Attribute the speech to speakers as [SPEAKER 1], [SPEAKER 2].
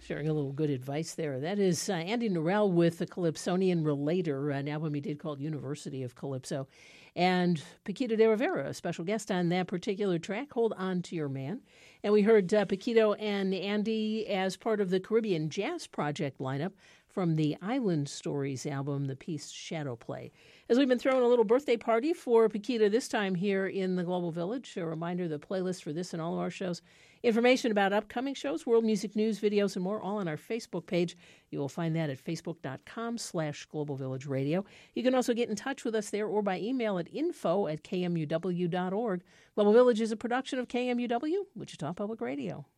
[SPEAKER 1] Sharing a little good advice there. That is Andy Narell with the Calypsonian Relator, an album he did called University of Calypso. And Paquito de Rivera, a special guest on that particular track, Hold On to Your Man. And we heard Paquito and Andy as part of the Caribbean Jazz Project lineup from the Island Stories album, the piece Shadow Play. As we've been throwing a little birthday party for Paquito this time here in the Global Village, a reminder, the playlist for this and all of our shows, information about upcoming shows, world music news, videos, and more, all on our Facebook page. You will find that at facebook.com/Global Village Radio. You can also get in touch with us there or by email at info@kmuw.org. Global Village is a production of KMUW, Wichita Public Radio.